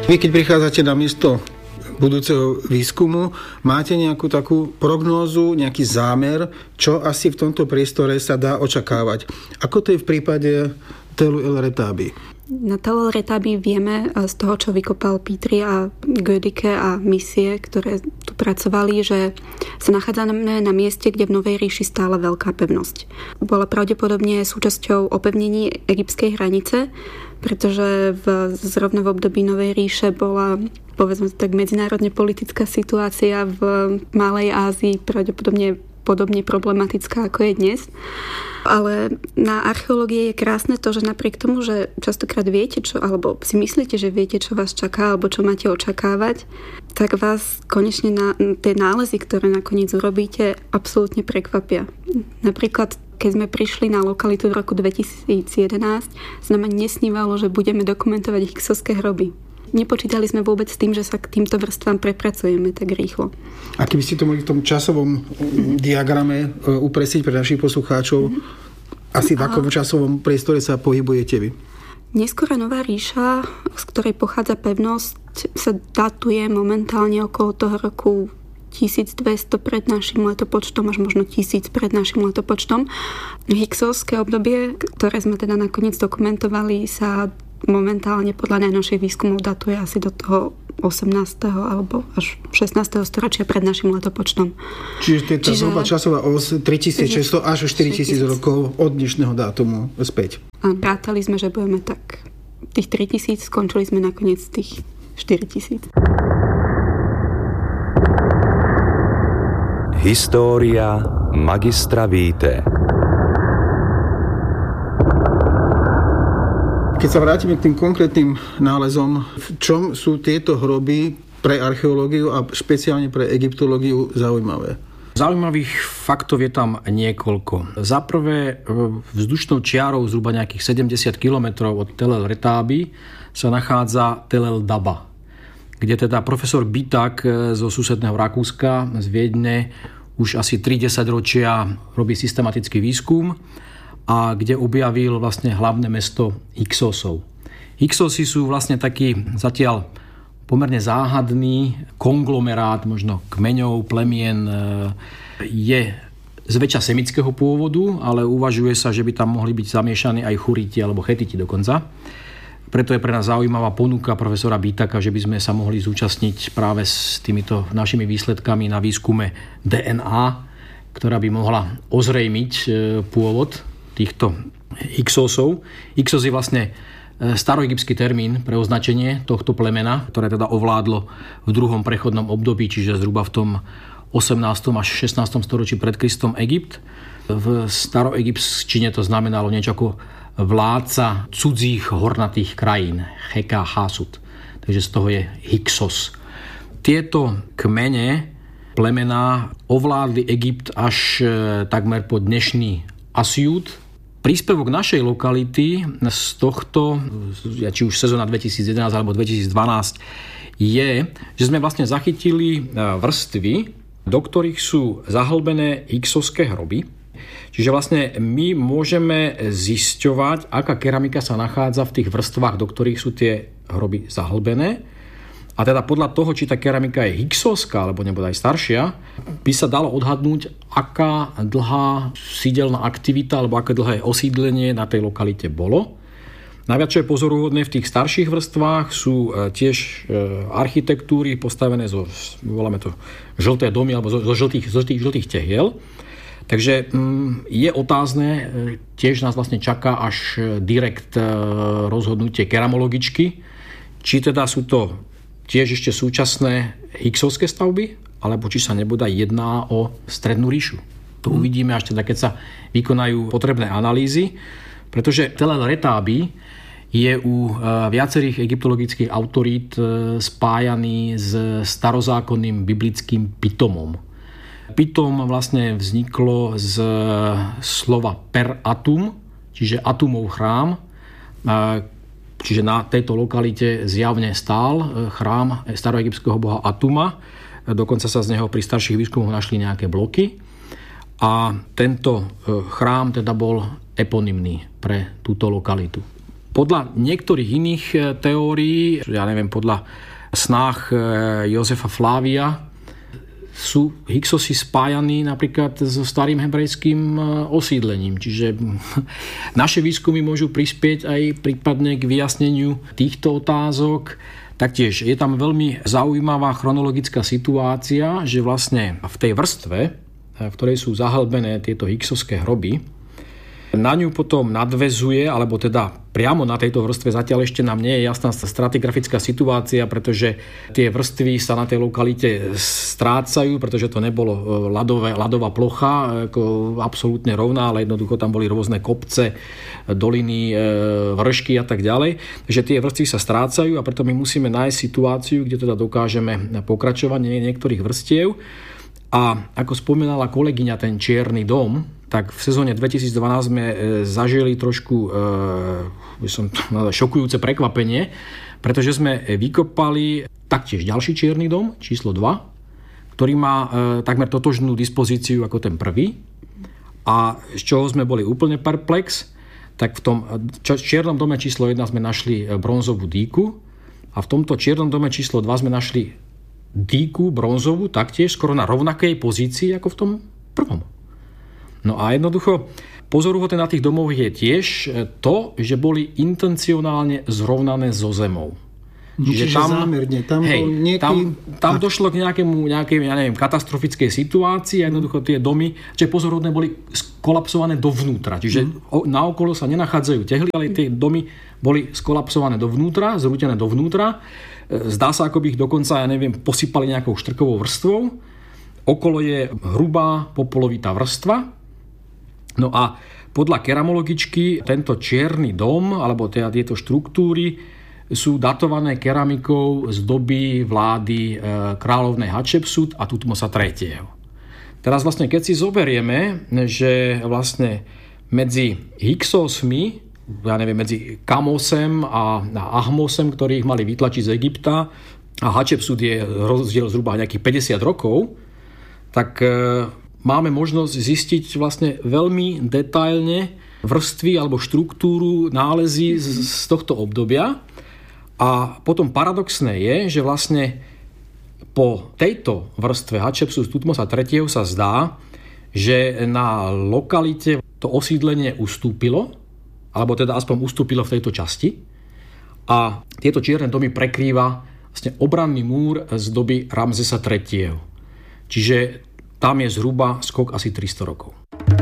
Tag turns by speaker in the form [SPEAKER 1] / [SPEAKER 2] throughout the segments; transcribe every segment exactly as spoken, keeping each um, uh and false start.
[SPEAKER 1] Vy, keď prichádzate na miesto budúceho výskumu, máte nejakú takú prognózu, nejaký zámer, čo asi v tomto priestore sa dá očakávať? Ako to je v prípade Tell el-Retabi?
[SPEAKER 2] Na Tell el-Retabi vieme z toho, čo vykopal Petrie a Gödicke a misie, ktoré tu pracovali, že sa nachádzame na mieste, kde v Novej ríši stála veľká pevnosť. Bola pravdepodobne súčasťou opevnení egyptskej hranice, pretože v, zrovna v období Novej ríše bola, povedzme tak, medzinárodne politická situácia v Malej Ázii pravdepodobne podobne problematická, ako je dnes. Ale na archeológii je krásne to, že napriek tomu, že častokrát viete, čo, alebo si myslíte, že viete, čo vás čaká, alebo čo máte očakávať, tak vás konečne na tie nálezy, ktoré nakoniec urobíte, absolútne prekvapia. Napríklad, keď sme prišli na lokalitu v roku dvetisíc jedenásť, sa nám nesnívalo, že budeme dokumentovať Hyksos-ské hroby. Nepočítali sme vôbec s tým, že sa k týmto vrstvám prepracujeme tak rýchlo.
[SPEAKER 1] A keby ste to mohli v tom časovom mm-hmm. diagrame upresniť pre našich poslucháčov, mm-hmm. asi v akom časovom priestore sa pohybujete vy?
[SPEAKER 2] Neskorá Nová ríša, z ktorej pochádza pevnosť, sa datuje momentálne okolo toho roku tisícdvesto pred našim letopočtom, až možno tisíc pred našim letopočtom. Hyksosské obdobie, ktoré sme teda nakoniec dokumentovali, sa momentálne podľa najnovších výskumov datuje asi do toho osemnásteho alebo až šestnásteho storočia pred našim letopočtom.
[SPEAKER 1] Čiže to je zhruba časová os tritisícšesťsto až štyritisíc rokov od dnešného dátumu späť.
[SPEAKER 2] A rátali sme, že budeme tak tých tritisíc, skončili sme nakoniec tých štyritisíc.
[SPEAKER 3] História magistra Vitae.
[SPEAKER 1] Keď sa vrátime k tým konkrétnym nálezom, v čom sú tieto hroby pre archeológiu a špeciálne pre egyptológiu zaujímavé?
[SPEAKER 4] Zaujímavých faktov je tam niekoľko. Za prvé, vzdušnou čiarou zhruba nejakých sedemdesiat kilometrov od Tell el-Retabi sa nachádza Tell el-Daba, kde teda profesor Bitak zo susedného Rakúska, z Viedne, už asi tri desaťročia robí systematický výskum a kde objavil vlastne hlavné mesto Hyksosov. Hyksosy sú vlastne taký zatiaľ pomerne záhadný konglomerát možno kmeňov, plemien. Je zväčša semického pôvodu, ale uvažuje sa, že by tam mohli byť zamiešaní aj Churiti alebo Chetiti dokonca. Preto je pre nás zaujímavá ponuka profesora Bitaka, že by sme sa mohli zúčastniť práve s týmito našimi výsledkami na výskume dé en á, ktorá by mohla ozrejmiť pôvod týchto Hyksosov. Hyksos je vlastne staroegyptský termín pre označenie tohto plemena, ktoré teda ovládlo v druhom prechodnom období, čiže zhruba v tom osemnástom až šestnástom storočí pred Kristom Egypt. V staroegyptčine to znamenalo niečo ako vládca cudzích hornatých krajín, Cheka Hasud. Takže z toho je Hyksos. Tieto kmene, plemená ovládli Egypt až takmer po dnešný Asiut. Príspevok našej lokality z tohto, či už sezóna dvetisíc jedenásť alebo dvetisíc dvanásť, je, že sme vlastne zachytili vrstvy, do ktorých sú zahlbené Hyksoské hroby. Čiže vlastne my môžeme zisťovať, aká keramika sa nachádza v tých vrstvách, do ktorých sú tie hroby zahlbené. A teda podľa toho, či tá keramika je hyksoská, alebo nebo aj staršia, by sa dalo odhadnúť, aká dlhá sídelná aktivita, alebo aké dlhé osídlenie na tej lokalite bolo. Najviac, čo je pozoruhodné v tých starších vrstvách, sú tiež architektúry postavené zo, voláme to, žlté domy, alebo zo žltých, žltých, žltých tehiel. Takže je otázne, tiež nás vlastne čaká až direkt rozhodnutie keramologičky, či teda sú to tiež ešte súčasné hyksovské stavby, alebo či sa nebodaj jedná o strednú ríšu. To hmm. uvidíme až teda, keď sa vykonajú potrebné analýzy, pretože Tell el-Retabi je u viacerých egyptologických autorít spájaný s starozákonným biblickým Pitomom. Pitom vlastne vzniklo z slova per atum, čiže atumov chrám. Čiže na tejto lokalite zjavne stál chrám staroegyptského boha Atuma. Dokonca sa z neho pri starších výskumoch našli nejaké bloky. A tento chrám teda bol eponymný pre túto lokalitu. Podľa niektorých iných teórií, ja neviem, podľa snách Jozefa Flávia, sú Hyksosy spájaní napríklad so starým hebrejským osídlením. Čiže naše výskumy môžu prispieť aj prípadne k vyjasneniu týchto otázok. Taktiež je tam veľmi zaujímavá chronologická situácia, že vlastne v tej vrstve, v ktorej sú zahlbené tieto hyksoské hroby, na ňu potom nadväzuje, alebo teda priamo na tejto vrstve zatiaľ ešte nám nie je jasná stratigrafická situácia, pretože tie vrstvy sa na tej lokalite strácajú, pretože to nebolo ľadové, ľadová plocha, ako absolútne rovná, ale jednoducho tam boli rôzne kopce, doliny, vršky a tak ďalej. Takže tie vrstvy sa strácajú a preto my musíme nájsť situáciu, kde teda dokážeme pokračovanie niektorých vrstiev. A ako spomínala kolegyňa, ten Čierny dom, tak v sezóne dvetisícdvanásť sme zažili trošku e, som šokujúce prekvapenie, pretože sme vykopali taktiež ďalší Čierny dom, číslo dva, ktorý má e, takmer totožnú dispozíciu ako ten prvý. A z čoho sme boli úplne perplex, tak v tom Čiernom dome číslo jedna sme našli bronzovú dýku a v tomto Čiernom dome číslo dva sme našli dýku bronzovú taktiež skoro na rovnakej pozícii ako v tom prvom. No a jednoducho pozoruhodné na tých domoch je tiež to, že boli intencionálne zrovnané so zemou.
[SPEAKER 1] Čiže tam, zámerne, tam, hej, nejaký...
[SPEAKER 4] tam, tam došlo k nejakému, nejakej, ja neviem, katastrofickej situácii a jednoducho tie domy, čiže pozoruhodné, boli skolapsované dovnútra. Čiže mm. naokolo sa nenachádzajú tehly, ale tie domy boli skolapsované dovnútra, zrútené dovnútra. Zdá sa, ako by ich dokonca, ja neviem, posypali nejakou štrkovou vrstvou. Okolo je hrubá popolovitá vrstva. No a podľa keramologičky tento Čierny dom, alebo teda tieto štruktúry sú datované keramikou z doby vlády kráľovnej Hatšepsut a Tutmosa tretieho. Teraz vlastne, keď si zoberieme, že vlastne medzi Hyksosmi, ja neviem, medzi Kamosem a Ahmosem, ktorí ich mali vytlačiť z Egypta, a Hatšepsut je rozdiel zhruba nejakých päťdesiat rokov, tak máme možnosť zistiť vlastne veľmi detailne vrstvy alebo štruktúru nálezy z, z tohto obdobia. A potom paradoxné je, že vlastne po tejto vrstve Hatšepsut Tutmosa tretieho sa zdá, že na lokalite to osídlenie ustúpilo, alebo teda aspoň ustúpilo v tejto časti. A tieto čierne domy prekrýva vlastne obranný múr z doby Ramzesa tretieho. Čiže tam je zhruba skok asi tristo rokov.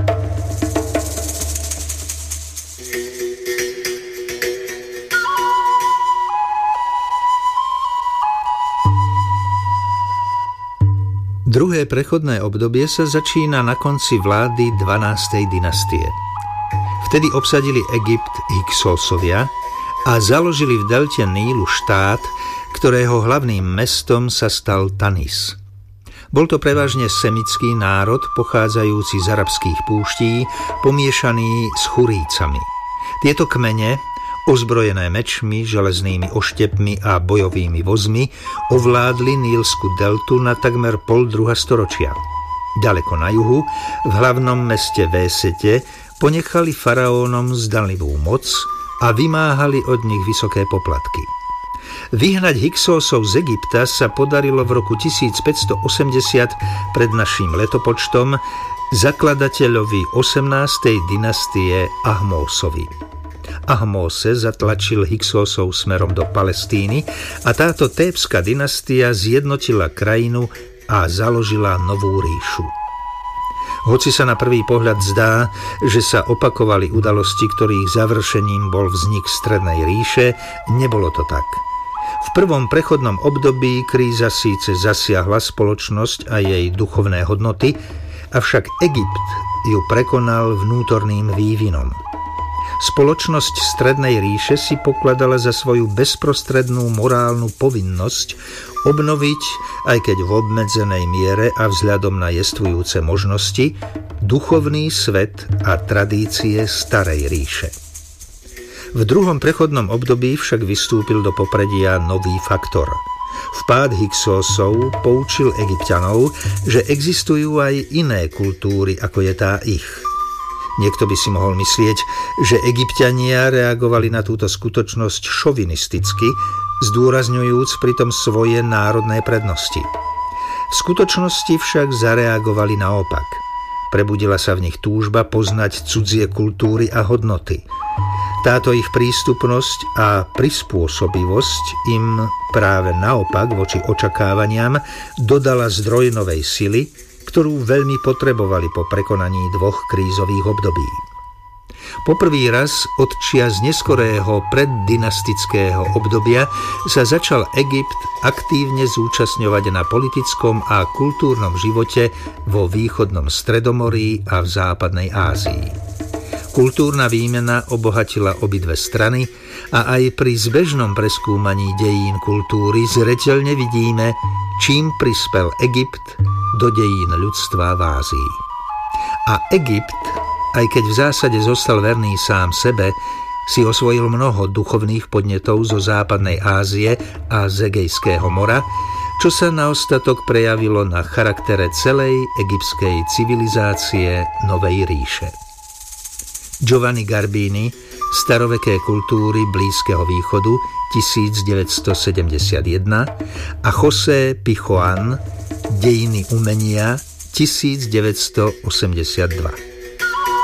[SPEAKER 5] Druhé prechodné obdobie sa začína na konci vlády dvanástej dynastie. Vtedy obsadili Egypt Hyksosovia a založili v delte Nílu štát, ktorého hlavným mestom sa stal Tanis. Bol to prevažne semický národ, pochádzajúci z arabských púští, pomiešaný s Churícami. Tieto kmene, ozbrojené mečmi, železnými oštepmi a bojovými vozmi, ovládli Nílsku deltu na takmer pol druhá storočia. Ďaleko na juhu, v hlavnom meste Vésete, ponechali faraónom zdanlivú moc a vymáhali od nich vysoké poplatky. Vyhnať Hyksosov z Egypta sa podarilo v roku tisícpäťstoosemdesiat pred naším letopočtom zakladateľovi osemnástej dynastie Ahmósovi. Ahmose zatlačil Hyksosov smerom do Palestíny a táto tébska dynastia zjednotila krajinu a založila novú ríšu. Hoci sa na prvý pohľad zdá, že sa opakovali udalosti, ktorých završením bol vznik Strednej ríše, nebolo to tak. V prvom prechodnom období kríza síce zasiahla spoločnosť a jej duchovné hodnoty, avšak Egypt ju prekonal vnútorným vývinom. Spoločnosť Strednej ríše si pokladala za svoju bezprostrednú morálnu povinnosť obnoviť, aj keď v obmedzenej miere a vzhľadom na jestvujúce možnosti, duchovný svet a tradície Starej ríše. V druhom prechodnom období však vystúpil do popredia nový faktor. Vpád Hyksosov poučil Egypťanov, že existujú aj iné kultúry, ako je tá ich. Niekto by si mohol myslieť, že Egypťania reagovali na túto skutočnosť šovinisticky, zdôrazňujúc pritom svoje národné prednosti. V skutočnosti však zareagovali naopak. Prebudila sa v nich túžba poznať cudzie kultúry a hodnoty. Táto ich prístupnosť a prispôsobivosť im práve naopak voči očakávaniam dodala zdroj novej sily, ktorú veľmi potrebovali po prekonaní dvoch krízových období. Poprvý raz od čias neskorého preddynastického obdobia sa začal Egypt aktívne zúčastňovať na politickom a kultúrnom živote vo východnom Stredomorí a v západnej Ázii. Kultúrna výmena obohatila obidve strany a aj pri zbežnom preskúmaní dejín kultúry zreteľne vidíme, čím prispel Egypt do dejín ľudstva v Ázii. A Egypt, aj keď v zásade zostal verný sám sebe, si osvojil mnoho duchovných podnetov zo západnej Ázie a z Egejského mora, čo sa na ostatok prejavilo na charaktere celej egyptskej civilizácie Novej ríše. Giovanni Garbini, Staroveké kultúry Blízkeho východu tisícdeväťstosedemdesiatjeden a José Pijoan, Dejiny umenia tisícdeväťstoosemdesiatdva.